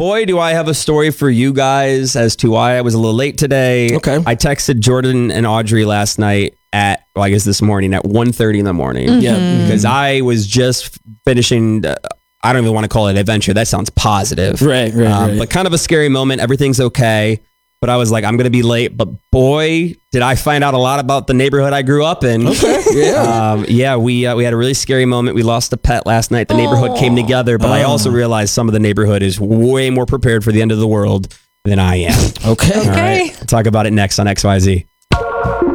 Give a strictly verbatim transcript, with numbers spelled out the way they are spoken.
boy, do I have a story for you guys as to why I was a little late today. Okay. I texted Jordan and Audrey last night at, well, I guess this morning at one thirty in the morning. Mm-hmm. Yeah. Because I was just finishing, uh, I don't even want to call it adventure. That sounds positive. Right, right, Um, right. But kind of a scary moment. Everything's okay. But I was like, I'm going to be late. But boy, did I find out a lot about the neighborhood I grew up in. Okay, yeah. Um, yeah, we uh, we had a really scary moment. We lost a pet last night. The neighborhood came together. But I also realized some of the neighborhood is way more prepared for the end of the world than I am. Okay. All right. Okay. We'll talk about it next on X Y Z.